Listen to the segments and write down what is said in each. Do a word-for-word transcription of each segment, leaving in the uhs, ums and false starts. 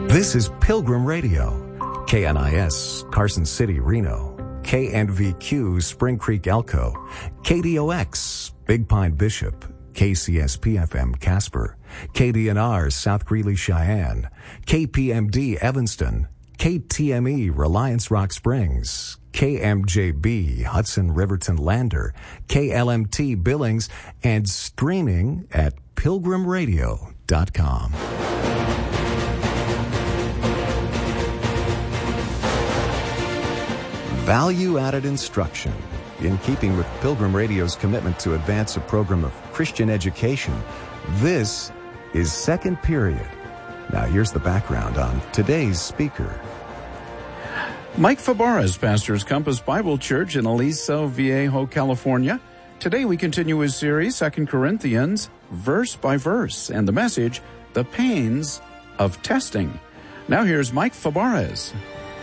This is Pilgrim Radio, K N I S, Carson City, Reno, K N V Q, Spring Creek, Elko, K D O X, Big Pine, Bishop, K C S P F M, Casper, K D N R, South Greeley, Cheyenne, K P M D, Evanston, K T M E, Reliance Rock Springs, K M J B, Hudson Riverton Lander, K L M T Billings, and streaming at pilgrim radio dot com. Value-added instruction. In keeping with Pilgrim Radio's commitment to advance a program of Christian education, this is Second Period. Now here's the background on today's speaker. Mike Fabarez pastors Compass Bible Church in Aliso Viejo, California. Today we continue his series, Second Corinthians, verse by verse, and the message, The Pains of Testing. Now here's Mike Fabarez.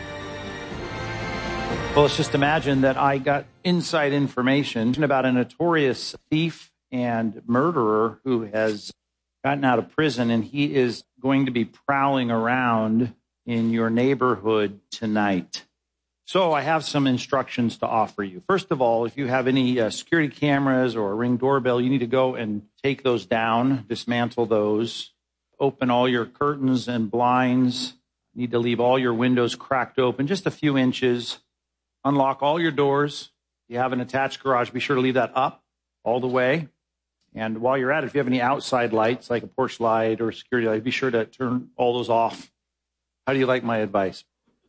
Well, let's just imagine that I got inside information about a notorious thief and murderer who has gotten out of prison, and he is going to be prowling around in your neighborhood tonight. So I have some instructions to offer you. First of all, if you have any uh, security cameras or a Ring doorbell, you need to go and take those down, dismantle those, open all your curtains and blinds, you need to leave all your windows cracked open just a few inches. Unlock all your doors. If you have an attached garage, be sure to leave that up all the way. And while you're at it, if you have any outside lights, like a porch light or a security light, be sure to turn all those off. How do you like my advice?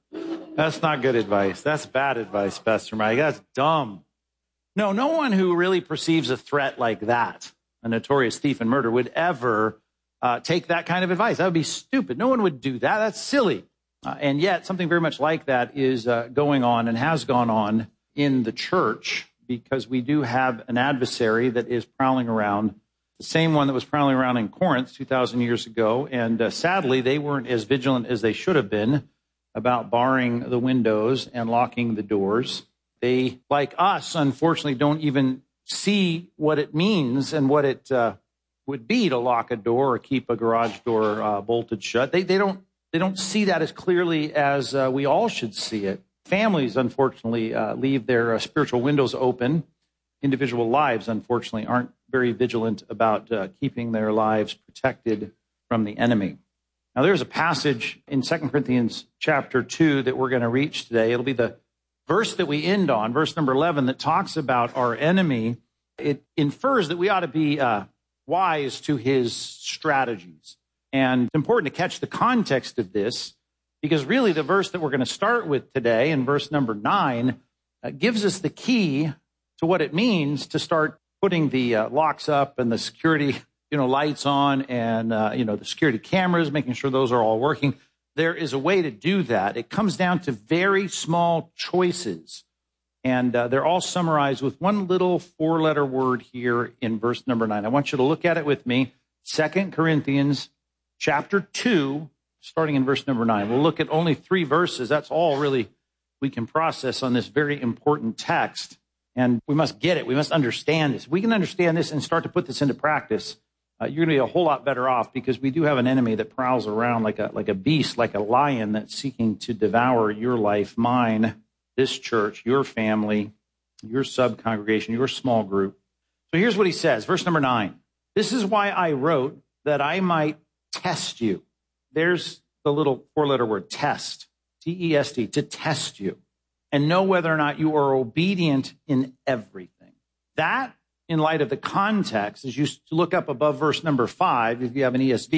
That's not good advice. That's bad advice, Pastor Mike. That's dumb. No, no one who really perceives a threat like that, a notorious thief and murderer, would ever uh, take that kind of advice. That would be stupid. No one would do that. That's silly. Uh, and yet, something very much like that is uh, going on and has gone on in the church, because we do have an adversary that is prowling around, the same one that was prowling around in Corinth two thousand years ago. And uh, sadly, they weren't as vigilant as they should have been about barring the windows and locking the doors. They, like us, unfortunately, don't even see what it means and what it uh, would be to lock a door or keep a garage door uh, bolted shut. They, they don't. They don't see that as clearly as uh, we all should see it. Families, unfortunately, uh, leave their uh, spiritual windows open. Individual lives, unfortunately, aren't very vigilant about uh, keeping their lives protected from the enemy. Now, there's a passage in Second Corinthians chapter two that we're going to reach today. It'll be the verse that we end on, verse number eleven, that talks about our enemy. It infers that we ought to be uh, wise to his strategies. And it's important to catch the context of this, because really the verse that we're going to start with today, in verse number nine, uh, gives us the key to what it means to start putting the uh, locks up and the security, you know, lights on, and uh, you know, the security cameras, making sure those are all working. There is a way to do that. It comes down to very small choices, and uh, they're all summarized with one little four-letter word here in verse number nine. I want you to look at it with me. Second Corinthians chapter two, starting in verse number nine. We'll look at only three verses. That's all really we can process on this very important text. And we must get it. We must understand this. If we can understand this and start to put this into practice, uh, you're going to be a whole lot better off, because we do have an enemy that prowls around like a, like a beast, like a lion that's seeking to devour your life, mine, this church, your family, your sub-congregation, your small group. So here's what he says, verse number nine. This is why I wrote, that I might test you. There's the little four-letter word, test, T E S T, to test you, and know whether or not you are obedient in everything. That, in light of the context, as you look up above verse number five, if you have an E S V,